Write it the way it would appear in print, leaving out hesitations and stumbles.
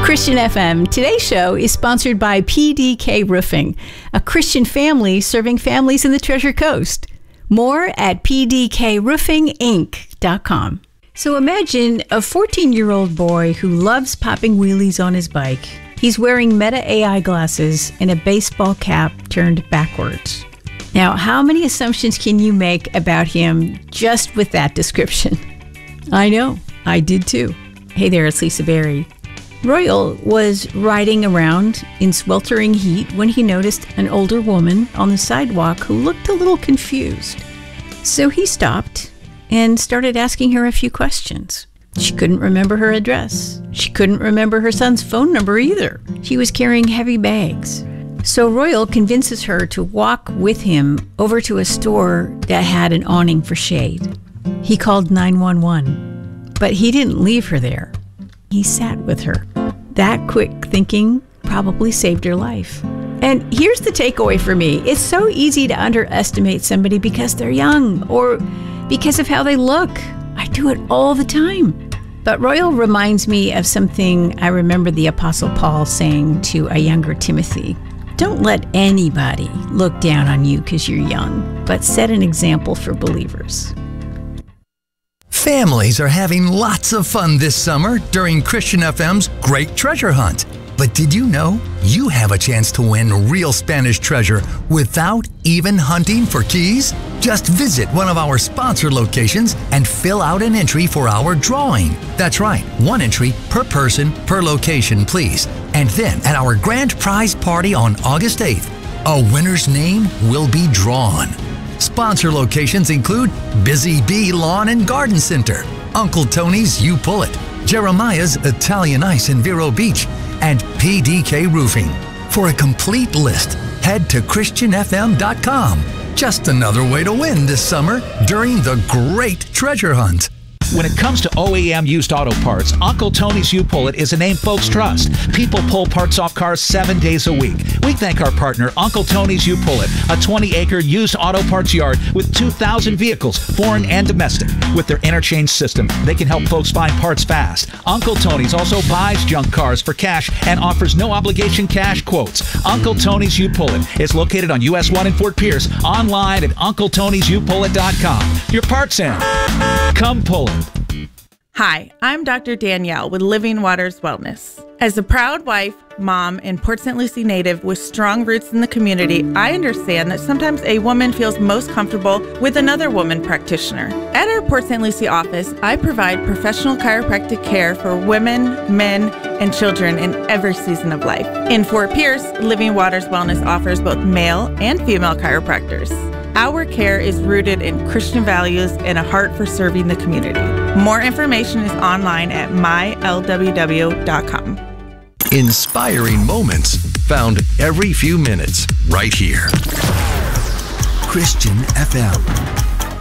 Christian FM. Today's show is sponsored by PDK Roofing, a Christian family serving families in the Treasure Coast. More at pdkroofinginc.com. So imagine a 14-year-old boy who loves popping wheelies on his bike. He's wearing Meta AI glasses and a baseball cap turned backwards. Now, how many assumptions can you make about him just with that description? I know, I did too. Hey there, it's Lisa Berry. Royal was riding around in sweltering heat when he noticed an older woman on the sidewalk who looked a little confused. So he stopped and started asking her a few questions. She couldn't remember her address. She couldn't remember her son's phone number either. She was carrying heavy bags. So Royal convinces her to walk with him over to a store that had an awning for shade. He called 911, but he didn't leave her there. He sat with her. That quick thinking probably saved her life. And here's the takeaway for me. It's so easy to underestimate somebody because they're young or because of how they look. I do it all the time. But Royal reminds me of something I remember the Apostle Paul saying to a younger Timothy. Don't let anybody look down on you because you're young, but set an example for believers. Families are having lots of fun this summer during Christian FM's Great Treasure Hunt. But did you know you have a chance to win real Spanish treasure without even hunting for keys? Just visit one of our sponsor locations and fill out an entry for our drawing. That's right, one entry per person per location, please. And then at our grand prize party on August 8th, a winner's name will be drawn. Sponsor locations include Busy Bee Lawn and Garden Center, Uncle Tony's You Pull It, Jeremiah's Italian Ice in Vero Beach, and PDK Roofing. For a complete list, head to ChristianFM.com. Just another way to win this summer during the Great Treasure Hunt. When it comes to OEM used auto parts, Uncle Tony's You Pull It is a name folks trust. People pull parts off cars 7 days a week. We thank our partner, Uncle Tony's You Pull It, a 20-acre used auto parts yard with 2,000 vehicles, foreign and domestic. With their interchange system, they can help folks find parts fast. Uncle Tony's also buys junk cars for cash and offers no-obligation cash quotes. Uncle Tony's You Pull It is located on US 1 in Fort Pierce, online at UncleTony'sYouPullIt.com. Your parts in. Come pull it. Hi, I'm Dr. Danielle with Living Waters Wellness. As a proud wife, mom, and Port St. Lucie native with strong roots in the community, I understand that sometimes a woman feels most comfortable with another woman practitioner. At our Port St. Lucie office, I provide professional chiropractic care for women, men, and children in every season of life. In Fort Pierce, Living Waters Wellness offers both male and female chiropractors. Our care is rooted in Christian values and a heart for serving the community. More information is online at mylww.com. Inspiring moments found every few minutes right here. Christian FM.